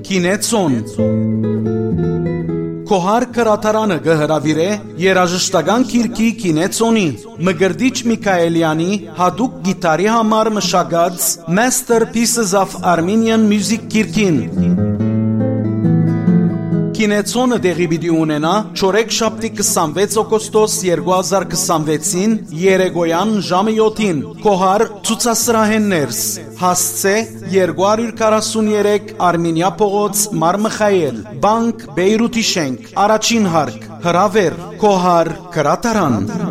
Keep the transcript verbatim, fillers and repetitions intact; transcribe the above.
Կինեցոն Քոհար կրատարանը գհրավիրե երաժշտական քիրքի Կինեցոնի Մգրդիչ Միքայելյանի հadoop գիտարի համար մշակած Masterpieces of Armenian Music քիրքին Կինեցոնը դեղի պիտի ունենա չորեքշաբթի քսանվեց օգոստոս երկու հազար քսանվեցին երեկոյան ժամը յոթին Քոհար ցուցասրահեններս հասցե երկու հարյուր քառասուններեք Արմենիա փողոց Մար Միխայել Բանկ Բեյրութի շենք առաջին հարկ հրավեր Քոհար կրատարան